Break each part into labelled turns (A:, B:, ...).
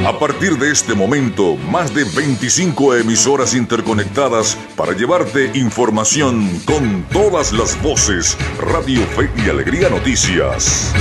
A: A partir de este momento, más de 25 emisoras interconectadas para llevarte información con todas las voces. Radio Fe y Alegría Noticias.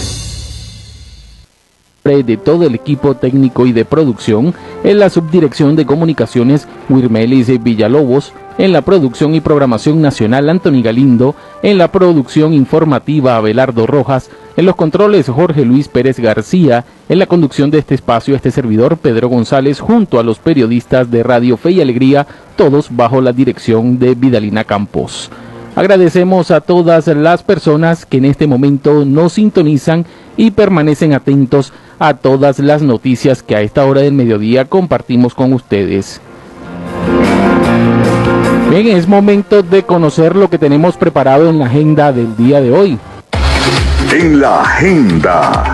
B: De todo el equipo técnico y de producción, en la subdirección de comunicaciones Wirmelis Villalobos, en la producción y programación nacional Anthony Galindo, en la producción informativa Abelardo Rojas, en los controles Jorge Luis Pérez García, en la conducción de este espacio este servidor Pedro González, junto a los periodistas de Radio Fe y Alegría, todos bajo la dirección de Vidalina Campos. Agradecemos a todas las personas que en este momento nos sintonizan y permanecen atentos a todas las noticias que a esta hora del mediodía compartimos con ustedes. Bien, es momento de conocer lo que tenemos preparado en la agenda del día de hoy.
A: En la agenda.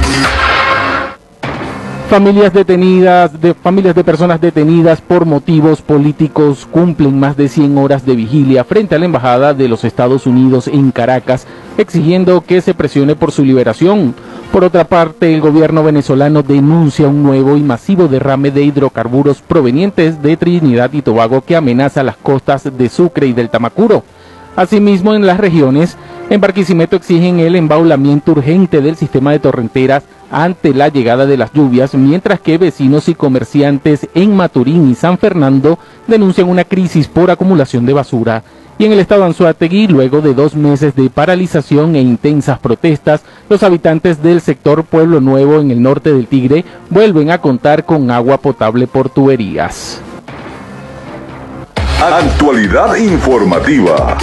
B: Familias de personas detenidas por motivos políticos cumplen más de 100 horas de vigilia frente a la Embajada de los Estados Unidos en Caracas, exigiendo que se presione por su liberación. Por otra parte, el gobierno venezolano denuncia un nuevo y masivo derrame de hidrocarburos provenientes de Trinidad y Tobago que amenaza las costas de Sucre y del Tamacuro. Asimismo, en las regiones, en Barquisimeto exigen el embaulamiento urgente del sistema de torrenteras ante la llegada de las lluvias, mientras que vecinos y comerciantes en Maturín y San Fernando denuncian una crisis por acumulación de basura. Y en el estado Anzoátegui, luego de 2 meses de paralización e intensas protestas, los habitantes del sector Pueblo Nuevo en el norte del Tigre vuelven a contar con agua potable por tuberías.
A: Actualidad informativa.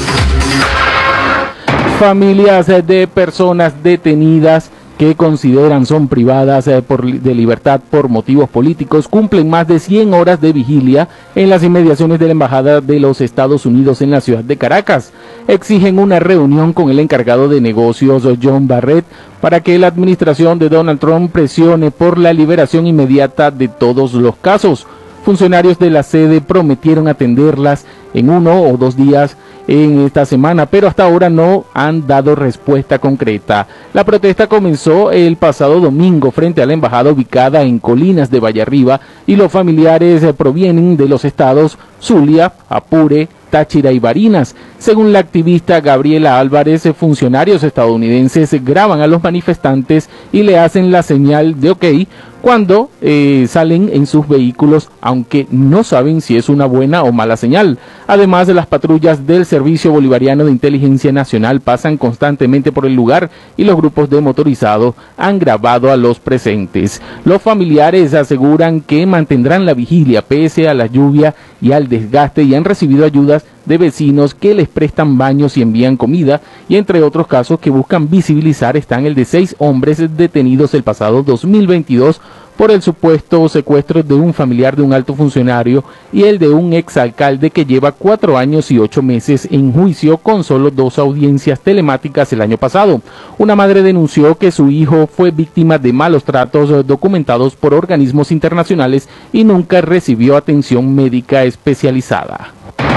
B: Familias de personas detenidas que consideran son privadas de libertad por motivos políticos cumplen más de 100 horas de vigilia en las inmediaciones de la Embajada de los Estados Unidos en la ciudad de Caracas. Exigen una reunión con el encargado de negocios John Barrett para que la administración de Donald Trump presione por la liberación inmediata de todos los casos. Funcionarios de la sede prometieron atenderlas en 1 o 2 días en esta semana, pero hasta ahora no han dado respuesta concreta. La protesta comenzó el pasado domingo frente a la embajada ubicada en Colinas de Vallarriba y los familiares provienen de los estados Zulia, Apure, Táchira y Barinas. Según la activista Gabriela Álvarez, funcionarios estadounidenses graban a los manifestantes y le hacen la señal de OK cuando salen en sus vehículos, aunque no saben si es una buena o mala señal. Además, las patrullas del Servicio Bolivariano de Inteligencia Nacional pasan constantemente por el lugar y los grupos de motorizados han grabado a los presentes. Los familiares aseguran que mantendrán la vigilia pese a la lluvia y al desgaste y han recibido ayudas de vecinos que les prestan baños y envían comida, y entre otros casos que buscan visibilizar están el de 6 hombres detenidos el pasado 2022 por el supuesto secuestro de un familiar de un alto funcionario y el de un exalcalde que lleva 4 años y 8 meses en juicio con solo 2 audiencias telemáticas el año pasado. Una madre denunció que su hijo fue víctima de malos tratos documentados por organismos internacionales y nunca recibió atención médica especializada.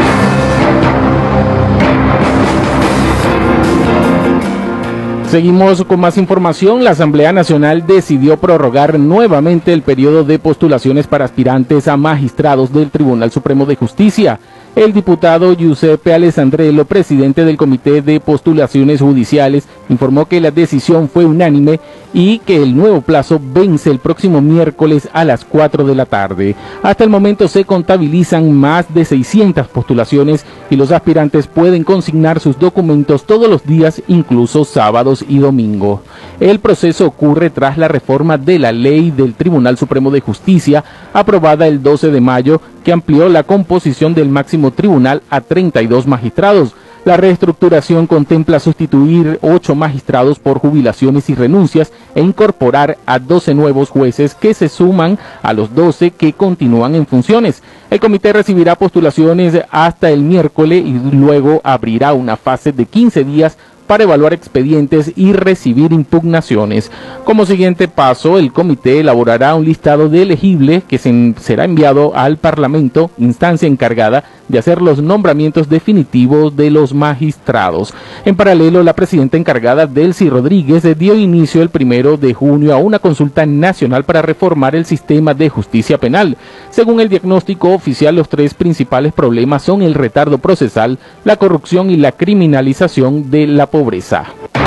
B: Seguimos con más información. La Asamblea Nacional decidió prorrogar nuevamente el periodo de postulaciones para aspirantes a magistrados del Tribunal Supremo de Justicia. El diputado Giuseppe Alessandrello, presidente del Comité de Postulaciones Judiciales, informó que la decisión fue unánime y que el nuevo plazo vence el próximo miércoles a las 4 de la tarde. Hasta el momento se contabilizan más de 600 postulaciones y los aspirantes pueden consignar sus documentos todos los días, incluso sábados y domingos. El proceso ocurre tras la reforma de la ley del Tribunal Supremo de Justicia, aprobada el 12 de mayo, que amplió la composición del máximo tribunal a 32 magistrados. La reestructuración contempla sustituir 8 magistrados por jubilaciones y renuncias e incorporar a 12 nuevos jueces que se suman a los 12 que continúan en funciones. El comité recibirá postulaciones hasta el miércoles y luego abrirá una fase de 15 días para evaluar expedientes y recibir impugnaciones. Como siguiente paso, el comité elaborará un listado de elegibles que será enviado al Parlamento, instancia encargada de hacer los nombramientos definitivos de los magistrados. En paralelo, la presidenta encargada, Delcy Rodríguez, dio inicio el 1 de junio a una consulta nacional para reformar el sistema de justicia penal. Según el diagnóstico oficial, los tres principales problemas son el retardo procesal, la corrupción y la criminalización de la pobreza.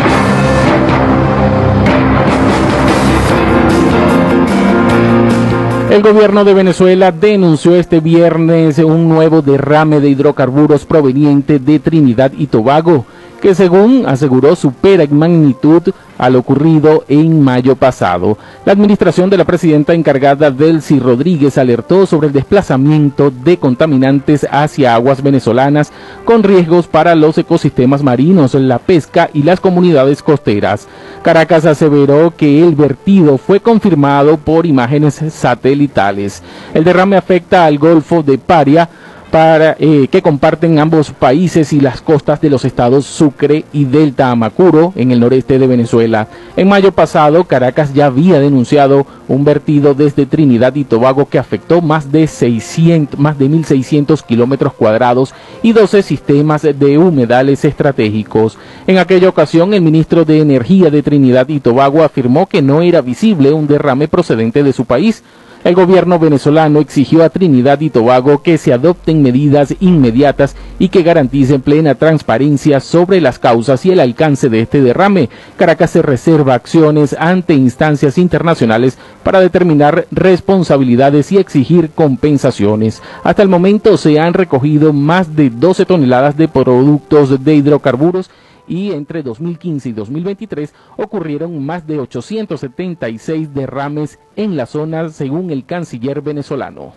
B: El gobierno de Venezuela denunció este viernes un nuevo derrame de hidrocarburos proveniente de Trinidad y Tobago, que según aseguró supera en magnitud a lo ocurrido en mayo pasado. La administración de la presidenta encargada, Delcy Rodríguez, alertó sobre el desplazamiento de contaminantes hacia aguas venezolanas con riesgos para los ecosistemas marinos, la pesca y las comunidades costeras. Caracas aseveró que el vertido fue confirmado por imágenes satelitales. El derrame afecta al Golfo de Paria, que comparten ambos países y las costas de los estados Sucre y Delta Amacuro en el noreste de Venezuela. En mayo pasado, Caracas ya había denunciado un vertido desde Trinidad y Tobago que afectó más de 1.600 kilómetros cuadrados y 12 sistemas de humedales estratégicos. En aquella ocasión, el ministro de Energía de Trinidad y Tobago afirmó que no era visible un derrame procedente de su país. El gobierno venezolano exigió a Trinidad y Tobago que se adopten medidas inmediatas y que garanticen plena transparencia sobre las causas y el alcance de este derrame. Caracas se reserva acciones ante instancias internacionales para determinar responsabilidades y exigir compensaciones. Hasta el momento se han recogido más de 12 toneladas de productos de hidrocarburos y entre 2015 y 2023 ocurrieron más de 876 derrames en la zona, según el canciller venezolano.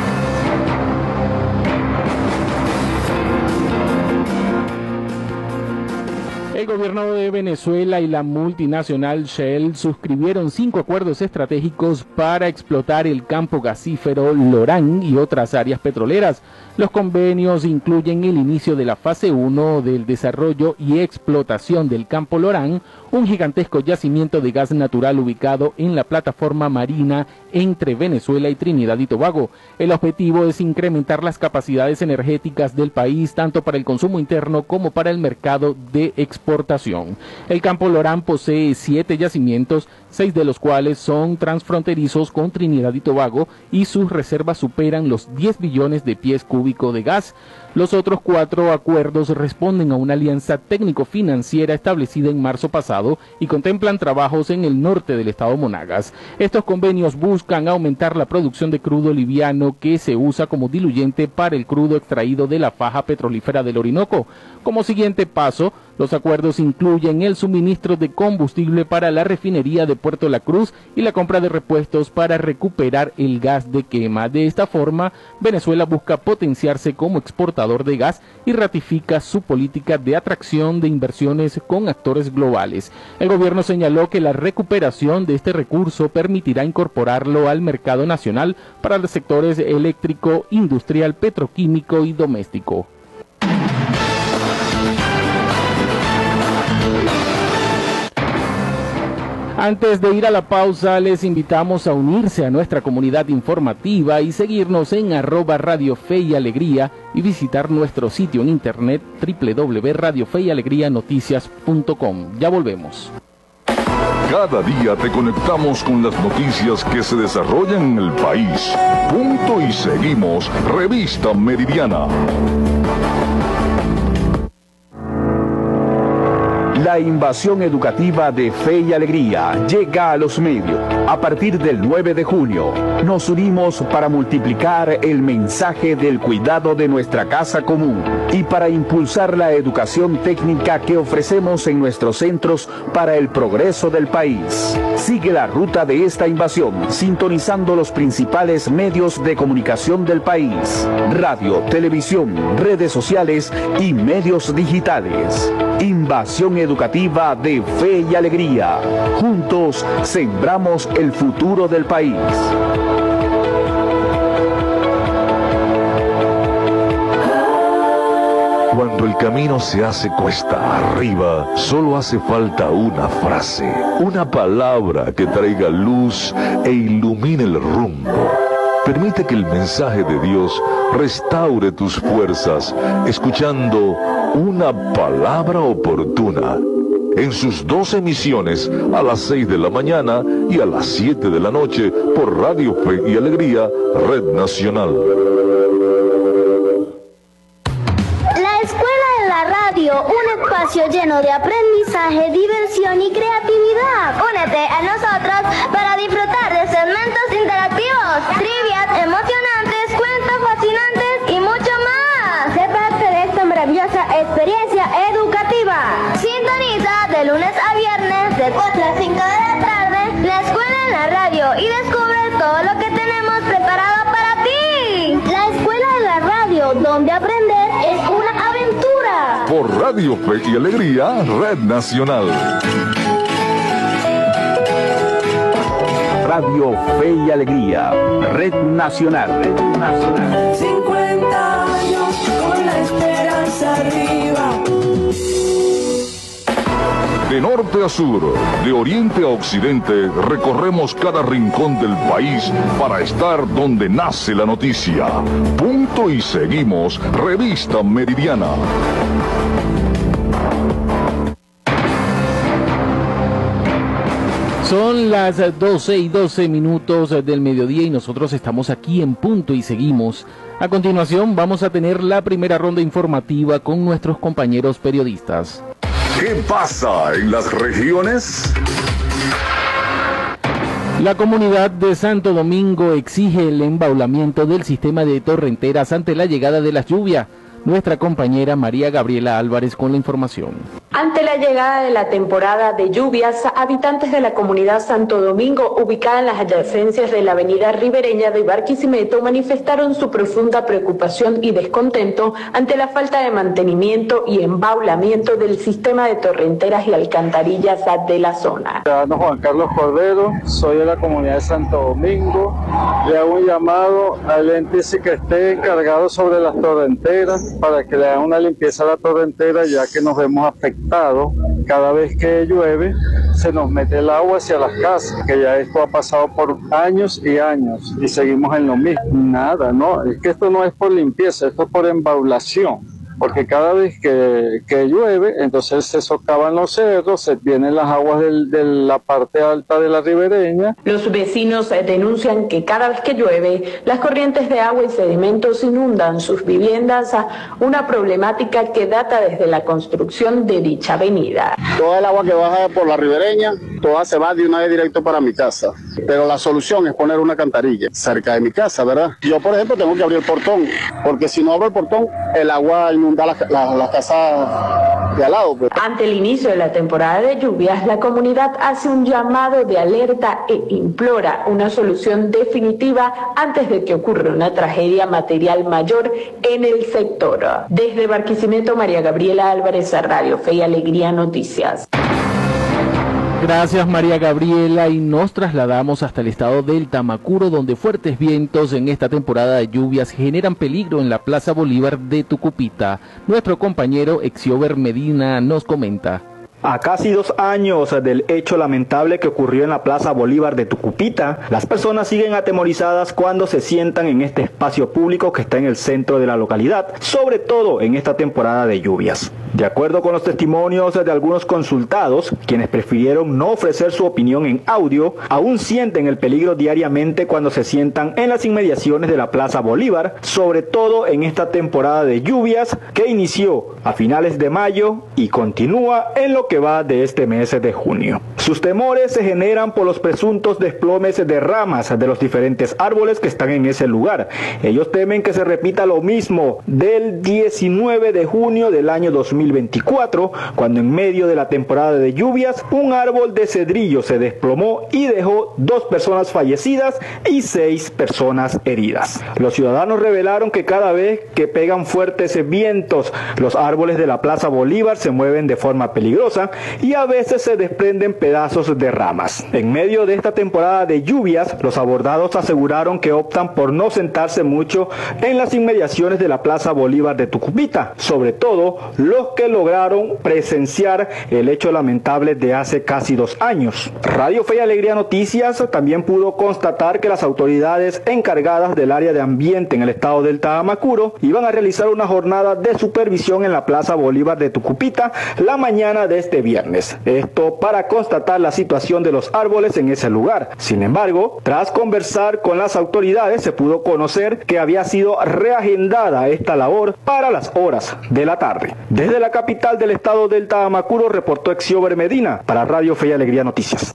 B: El gobierno de Venezuela y la multinacional Shell suscribieron 5 acuerdos estratégicos para explotar el campo gasífero Lorán y otras áreas petroleras. Los convenios incluyen el inicio de la fase 1 del desarrollo y explotación del campo Lorán, un gigantesco yacimiento de gas natural ubicado en la plataforma marina entre Venezuela y Trinidad y Tobago. El objetivo es incrementar las capacidades energéticas del país, tanto para el consumo interno como para el mercado de exportación. El campo Lorán posee 7 yacimientos, 6 de los cuales son transfronterizos con Trinidad y Tobago, y sus reservas superan los 10 billones de pies cúbicos de gas. Los otros 4 acuerdos responden a una alianza técnico-financiera establecida en marzo pasado y contemplan trabajos en el norte del estado Monagas. Estos convenios buscan aumentar la producción de crudo liviano que se usa como diluyente para el crudo extraído de la faja petrolífera del Orinoco. Como siguiente paso, los acuerdos incluyen el suministro de combustible para la refinería de Puerto La Cruz y la compra de repuestos para recuperar el gas de quema. De esta forma, Venezuela busca potenciarse como exportador de gas y ratifica su política de atracción de inversiones con actores globales. El gobierno señaló que la recuperación de este recurso permitirá incorporarlo al mercado nacional para los sectores eléctrico, industrial, petroquímico y doméstico. Antes de ir a la pausa, les invitamos a unirse a nuestra comunidad informativa y seguirnos en @Radio Fe y Alegría y visitar nuestro sitio en internet www.radiofeyalegrianoticias.com. Ya volvemos.
A: Cada día te conectamos con las noticias que se desarrollan en el país. Punto y seguimos. Revista Meridiana.
C: La invasión educativa de Fe y Alegría llega a los medios. A partir del 9 de junio, nos unimos para multiplicar el mensaje del cuidado de nuestra casa común y para impulsar la educación técnica que ofrecemos en nuestros centros para el progreso del país. Sigue la ruta de esta invasión, sintonizando los principales medios de comunicación del país: radio, televisión, redes sociales y medios digitales. Invasión educativa de Fe y Alegría. Juntos sembramos el futuro del país.
D: Cuando
A: Cuando el camino se hace cuesta arriba, solo hace falta una frase, una palabra que traiga luz e ilumine el rumbo. Permite que el mensaje de Dios restaure tus fuerzas, escuchando una palabra oportuna. En sus 2 emisiones, a las 6 de la mañana y a las 7 de la noche, por Radio Fe y Alegría, Red Nacional.
D: Un espacio lleno de aprendizaje, diversión y creatividad. Únete a nosotros para disfrutar de segmentos interactivos, trivias emocionantes, cuentos fascinantes y mucho más. Sé parte de esta maravillosa experiencia educativa. Sintoniza de lunes a viernes de 4 a 5 de la tarde la escuela en la radio y descubre todo lo que tenemos preparado para ti. La escuela en la radio, donde aprender es una aventura.
A: Por Radio Fe y Alegría, Red Nacional.
C: Radio Fe y Alegría, Red Nacional. Red Nacional.
E: 50 años con la esperanza arriba.
A: De norte a sur, de oriente a occidente, recorremos cada rincón del país para estar donde nace la noticia. Punto y seguimos, Revista Meridiana.
B: Son las 12:12 del mediodía y nosotros estamos aquí en Punto y Seguimos. A continuación vamos a tener la primera ronda informativa con nuestros compañeros periodistas.
A: ¿Qué pasa en las regiones?
B: La comunidad de Santo Domingo exige el embaulamiento del sistema de torrenteras ante la llegada de las lluvias. Nuestra compañera María Gabriela Álvarez con la información.
F: Ante la llegada de la temporada de lluvias, habitantes de la comunidad Santo Domingo, ubicada en las adyacencias de la avenida ribereña de Barquisimeto, manifestaron su profunda preocupación y descontento ante la falta de mantenimiento y embaulamiento del sistema de torrenteras y alcantarillas de la zona.
G: Ciudadano Juan Carlos Cordero, soy de la comunidad de Santo Domingo. Le hago un llamado al ente que esté encargado sobre las torrenteras para que le hagan una limpieza a la torrentera, ya que nos vemos afectados. Cada vez que llueve se nos mete el agua hacia las casas, que ya esto ha pasado por años y años y seguimos en lo mismo. Nada, no, es que esto no es por limpieza, esto es por embaulación. Porque cada vez que llueve, entonces se socavan los cerros, se vienen las aguas de la parte alta de la ribereña.
F: Los vecinos denuncian que cada vez que llueve, las corrientes de agua y sedimentos inundan sus viviendas, una problemática que data desde la construcción de dicha avenida.
H: Toda el agua que baja por la ribereña, toda se va de una vez directo para mi casa. Pero la solución es poner una alcantarilla cerca de mi casa, ¿verdad? Yo, por ejemplo, tengo que abrir el portón, porque si no abro el portón, el agua inunda la casa de al lado. Pues.
F: Ante el inicio de la temporada de lluvias, la comunidad hace un llamado de alerta e implora una solución definitiva antes de que ocurra una tragedia material mayor en el sector. Desde Barquisimeto, María Gabriela Álvarez, a Radio Fe y Alegría Noticias.
B: Gracias María Gabriela, y nos trasladamos hasta el estado del Tamacuro, donde fuertes vientos en esta temporada de lluvias generan peligro en la Plaza Bolívar de Tucupita. Nuestro compañero Exiober Medina nos comenta.
I: A casi 2 años del hecho lamentable que ocurrió en la Plaza Bolívar de Tucupita, las personas siguen atemorizadas cuando se sientan en este espacio público que está en el centro de la localidad, sobre todo en esta temporada de lluvias. De acuerdo con los testimonios de algunos consultados, quienes prefirieron no ofrecer su opinión en audio, aún sienten el peligro diariamente cuando se sientan en las inmediaciones de la Plaza Bolívar, sobre todo en esta temporada de lluvias que inició a finales de mayo y continúa en lo que va de este mes de junio. Sus temores se generan por los presuntos desplomes de ramas de los diferentes árboles que están en ese lugar. Ellos temen que se repita lo mismo del 19 de junio del año 2024, cuando en medio de la temporada de lluvias, un árbol de cedrillo se desplomó y dejó 2 personas fallecidas y 6 personas heridas. Los ciudadanos revelaron que cada vez que pegan fuertes vientos, los árboles de la Plaza Bolívar se mueven de forma peligrosa, rocosa y a veces se desprenden pedazos de ramas. En medio de esta temporada de lluvias, los abordados aseguraron que optan por no sentarse mucho en las inmediaciones de la Plaza Bolívar de Tucupita, sobre todo los que lograron presenciar el hecho lamentable de hace casi 2 años. Radio Fe y Alegría Noticias también pudo constatar que las autoridades encargadas del área de ambiente en el estado del Tahamacuro iban a realizar una jornada de supervisión en la Plaza Bolívar de Tucupita la mañana de este viernes. Esto para constatar la situación de los árboles en ese lugar. Sin embargo, tras conversar con las autoridades se pudo conocer que había sido reagendada esta labor para las horas de la tarde. Desde la capital del estado del Tahamacuro reportó Exiober Medina para Radio Fe y Alegría Noticias.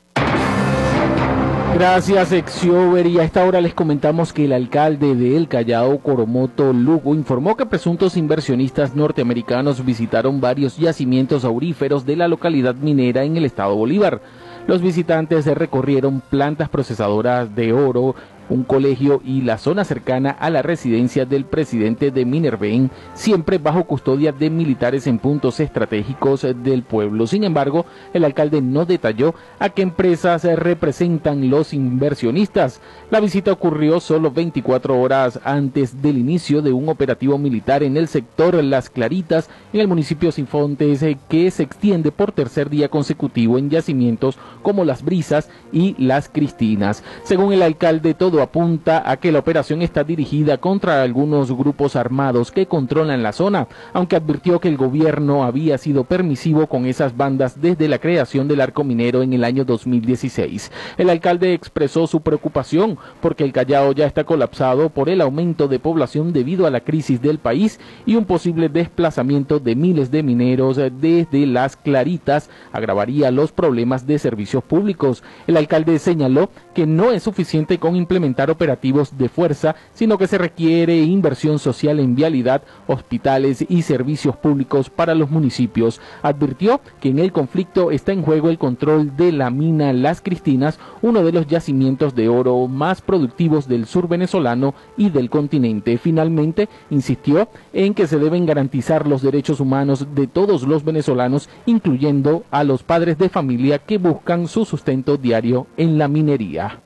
B: Gracias, Exiober. Y a esta hora les comentamos que el alcalde de El Callao, Coromoto Lugo, informó que presuntos inversionistas norteamericanos visitaron varios yacimientos auríferos de la localidad minera en el estado Bolívar. Los visitantes recorrieron plantas procesadoras de oro, un colegio y la zona cercana a la residencia del presidente de Minerven, siempre bajo custodia de militares en puntos estratégicos del pueblo. Sin embargo, el alcalde no detalló a qué empresas representan los inversionistas. La visita ocurrió solo 24 horas antes del inicio de un operativo militar en el sector Las Claritas, en el municipio Sifontes, que se extiende por tercer día consecutivo en yacimientos como Las Brisas y Las Cristinas. Según el alcalde, todo apunta a que la operación está dirigida contra algunos grupos armados que controlan la zona, aunque advirtió que el gobierno había sido permisivo con esas bandas desde la creación del arco minero en el año 2016. El alcalde expresó su preocupación porque el Callao ya está colapsado por el aumento de población debido a la crisis del país y un posible desplazamiento de miles de mineros desde Las Claritas agravaría los problemas de servicios públicos. El alcalde señaló que no es suficiente con implementar operativos de fuerza, sino que se requiere inversión social en vialidad, hospitales y servicios públicos para los municipios. Advirtió que en el conflicto está en juego el control de la mina Las Cristinas, uno de los yacimientos de oro más productivos del sur venezolano y del continente. Finalmente, insistió en que se deben garantizar los derechos humanos de todos los venezolanos, incluyendo a los padres de familia que buscan su sustento diario en la minería.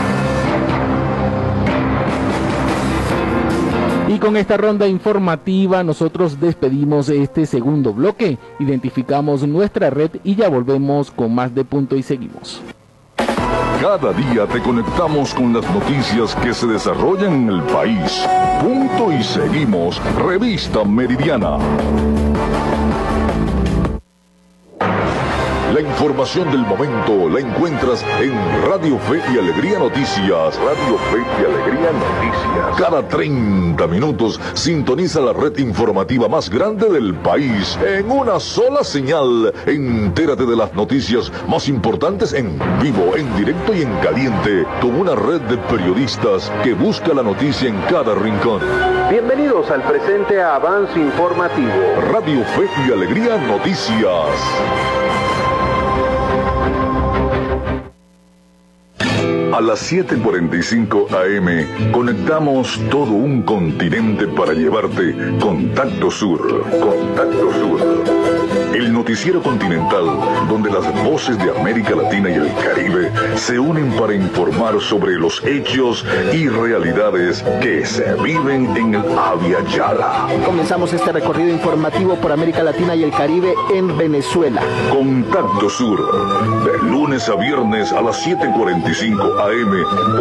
B: Y con esta ronda informativa nosotros despedimos este segundo bloque, identificamos nuestra red y ya volvemos con más de Punto y Seguimos.
A: Cada día te conectamos con las noticias que se desarrollan en el país. Punto y Seguimos, Revista Meridiana. La información del momento la encuentras en Radio Fe y Alegría Noticias. Radio Fe y Alegría Noticias. Cada 30 minutos sintoniza la red informativa más grande del país en una sola señal. Entérate de las noticias más importantes en vivo, en directo y en caliente, con una red de periodistas que busca la noticia en cada rincón.
J: Bienvenidos al presente avance informativo.
A: Radio Fe y Alegría Noticias. A las 7:45 AM conectamos todo un continente para llevarte Contacto Sur. Contacto Sur. El noticiero continental donde las voces de América Latina y el Caribe se unen para informar sobre los hechos y realidades que se viven en el Abya Yala.
K: Comenzamos este recorrido informativo por América Latina y el Caribe en Venezuela.
A: Contacto Sur, de lunes a viernes a las 7:45 AM.